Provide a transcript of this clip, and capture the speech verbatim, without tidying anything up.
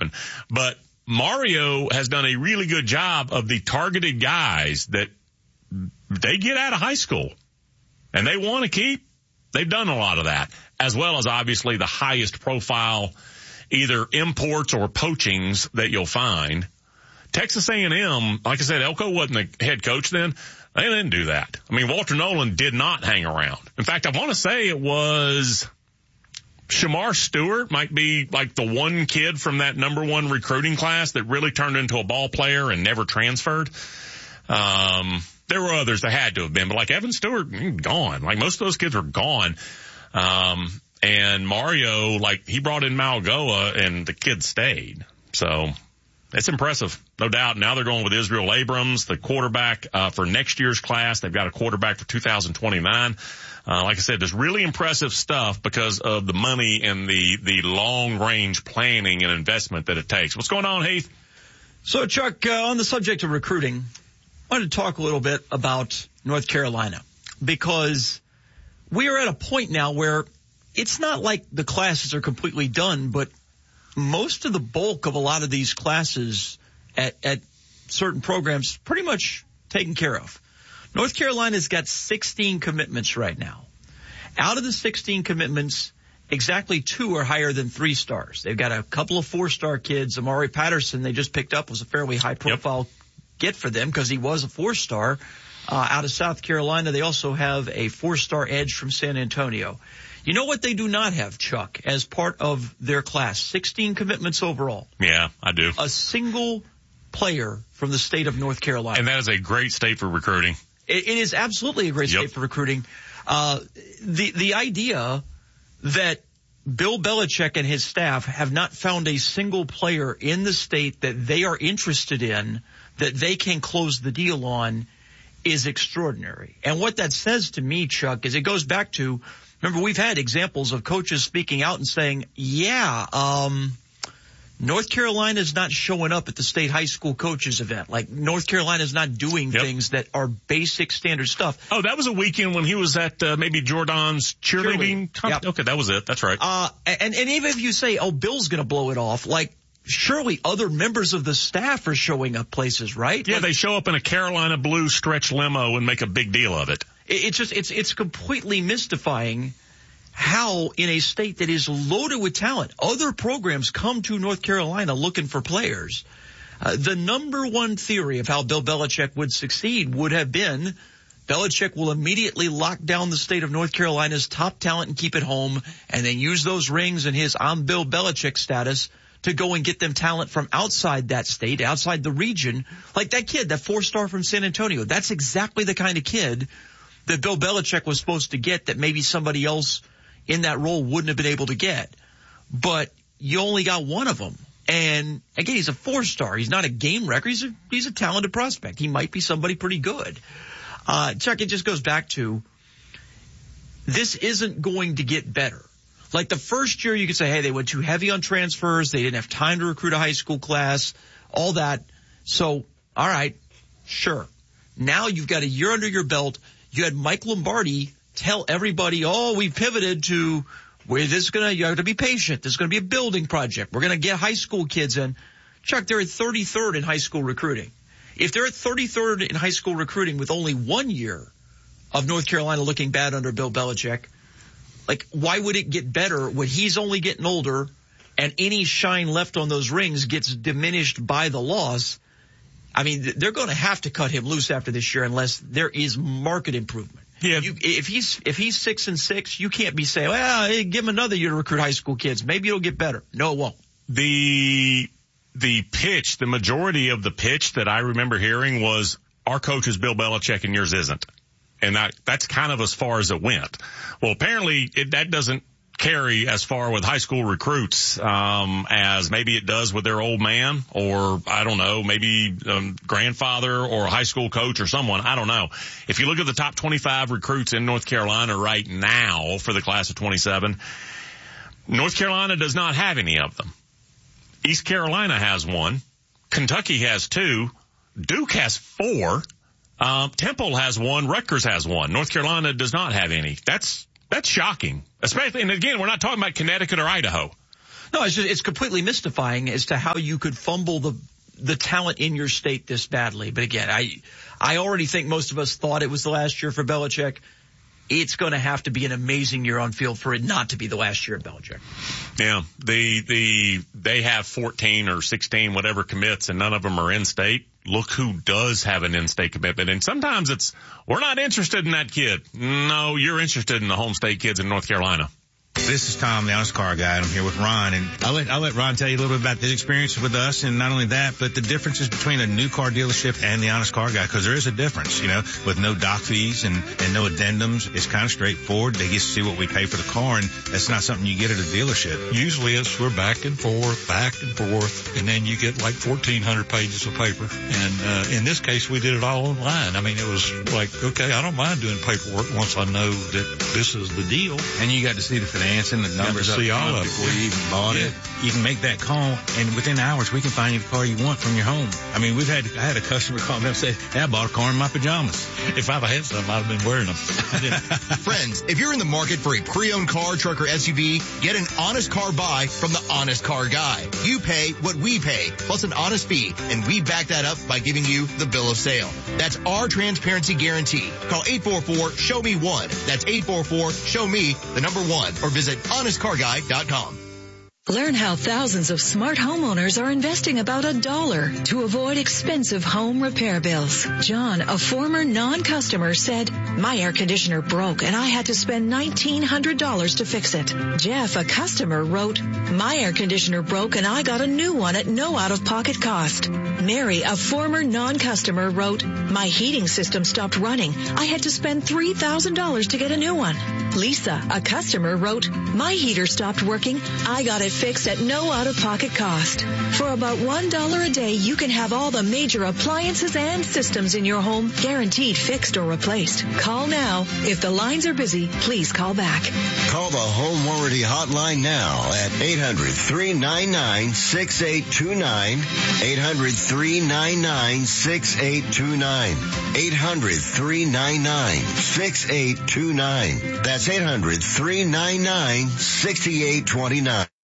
happen. But Mario has done a really good job of the targeted guys that they get out of high school and they want to keep. They've done a lot of that, as well as obviously the highest profile either imports or poachings that you'll find. Texas A and M, like I said, Elko wasn't the head coach then. They didn't do that. I mean, Walter Nolan did not hang around. In fact, I want to say it was Shamar Stewart might be like the one kid from that number one recruiting class that really turned into a ball player and never transferred. Um, there were others that had to have been, but like Evan Stewart, gone. Like most of those kids were gone. Um, and Mario, like he brought in Malgoa and the kid stayed. So it's impressive, no doubt. Now they're going with Israel Abrams, the quarterback uh, for next year's class. They've got a quarterback for two thousand twenty-nine. Uh, like I said, there's really impressive stuff because of the money and the, the long-range planning and investment that it takes. What's going on, Heath? So, Chuck, uh, on the subject of recruiting, I wanted to talk a little bit about North Carolina because we are at a point now where it's not like the classes are completely done, but most of the bulk of a lot of these classes at, at certain programs pretty much taken care of. North Carolina's got sixteen commitments right now. Out of the sixteen commitments, exactly two are higher than three stars. They've got a couple of four-star kids. Amari Patterson, they just picked up, was a fairly high-profile yep. get for them because he was a four-star uh, out of South Carolina. They also have a four-star edge from San Antonio. You know what they do not have, Chuck, as part of their class? sixteen commitments overall. Yeah, I do. A single player from the state of North Carolina. And that is a great state for recruiting. It, it is absolutely a great yep. state for recruiting. Uh, the, the idea that Bill Belichick and his staff have not found a single player in the state that they are interested in, that they can close the deal on, is extraordinary. And what that says to me, Chuck, is it goes back to, remember, we've had examples of coaches speaking out and saying, yeah, um, North Carolina's not showing up at the state high school coaches event. Like, North Carolina's not doing yep. things that are basic standard stuff. Oh, that was a weekend when he was at uh, maybe Jordan's cheerleading. cheerleading. Yep. Okay, that was it. That's right. Uh, and, and even if you say, oh, Bill's going to blow it off, like, surely other members of the staff are showing up places, right? Yeah, like, they show up in a Carolina blue stretch limo and make a big deal of it. it it's just, it's, it's completely mystifying how in a state that is loaded with talent, other programs come to North Carolina looking for players. Uh, the number one theory of how Bill Belichick would succeed would have been Belichick will immediately lock down the state of North Carolina's top talent and keep it home, and then use those rings and his I'm Bill Belichick status to go and get them talent from outside that state, outside the region. Like that kid, that four-star from San Antonio, that's exactly the kind of kid that Bill Belichick was supposed to get that maybe somebody else in that role wouldn't have been able to get. But you only got one of them. And again, he's a four-star. He's not a game wrecker. He's a, he's a talented prospect. He might be somebody pretty good. Uh, Chuck, it just goes back to this isn't going to get better. Like the first year you could say, hey, they went too heavy on transfers. They didn't have time to recruit a high school class, all that. So, all right, sure. Now you've got a year under your belt. You had Mike Lombardi tell everybody, oh, we pivoted to where this is going to, you have to be patient. This is going to be a building project. We're going to get high school kids in. Chuck, they're at thirty-third in high school recruiting. If they're at thirty-third in high school recruiting with only one year of North Carolina looking bad under Bill Belichick, like, why would it get better when he's only getting older and any shine left on those rings gets diminished by the loss? I mean, they're going to have to cut him loose after this year unless there is market improvement. Yeah. You, if he's if he's six and six, you can't be saying, well, hey, give him another year to recruit high school kids. Maybe it'll get better. No, it won't. The the pitch, the majority of the pitch that I remember hearing was, our coach is Bill Belichick and yours isn't. And that that's kind of as far as it went. Well, apparently it, that doesn't carry as far with high school recruits um as maybe it does with their old man, or I don't know, maybe um, grandfather or a high school coach or someone. I don't know. If you look at the top twenty-five recruits in North Carolina right now for the class of twenty-seven, North Carolina does not have any of them. East Carolina has one. Kentucky has two. Duke has four. Um, Temple has one. Rutgers has one. North Carolina does not have any. That's That's shocking. Especially, and again, we're not talking about Connecticut or Idaho. No, it's just, it's completely mystifying as to how you could fumble the the talent in your state this badly. But again, I I already think most of us thought it was the last year for Belichick. It's going to have to be an amazing year on field for it not to be the last year of Belichick. Yeah, the the they have fourteen or sixteen whatever commits, and none of them are in state. Look who does have an in-state commitment. And sometimes it's, we're not interested in that kid. No, you're interested in the home state kids in North Carolina. This is Tom, the Honest Car Guy, and I'm here with Ron. And I'll let, I'll let Ron tell you a little bit about his experience with us, and not only that, but the differences between a new car dealership and the Honest Car Guy, because there is a difference, you know, with no doc fees and, and no addendums. It's kind of straightforward. They get to see what we pay for the car, and that's not something you get at a dealership. Usually it's we're back and forth, back and forth, and then you get like fourteen hundred pages of paper. And uh, in this case, we did it all online. I mean, it was like, okay, I don't mind doing paperwork once I know that this is the deal. And you got to see the financing, the numbers up see all front of it. before you even bought Yeah. it. You can make that call, and within hours, we can find you the car you want from your home. I mean, we've had, I had a customer call me up and say, hey, I bought a car in my pajamas. If I'd have had some, I'd have been wearing them. Friends, if you're in the market for a pre-owned car, truck, or S U V, get an honest car buy from the Honest Car Guy. You pay what we pay, plus an honest fee, and we back that up by giving you the bill of sale. That's our transparency guarantee. Call eight four four, show me one. That's eight four four, show me the number one, or visit honest car guy dot com. Learn how thousands of smart homeowners are investing about a dollar to avoid expensive home repair bills. John, a former non-customer, said, my air conditioner broke and I had to spend nineteen hundred dollars to fix it. Jeff, a customer, wrote, my air conditioner broke and I got a new one at no out-of-pocket cost. Mary, a former non-customer, wrote, my heating system stopped running. I had to spend three thousand dollars to get a new one. Lisa, a customer, wrote, my heater stopped working. I got it fixed at no out-of-pocket cost. For about one dollar a day, you can have all the major appliances and systems in your home guaranteed fixed or replaced. Call now. If the lines are busy, please call back. Call the Home Warranty Hotline now at eight hundred, three nine nine, six eight two nine, eight hundred, three nine nine, six eight two nine, eight hundred, three nine nine, six eight two nine. That's eight hundred, three nine nine, six eight two nine.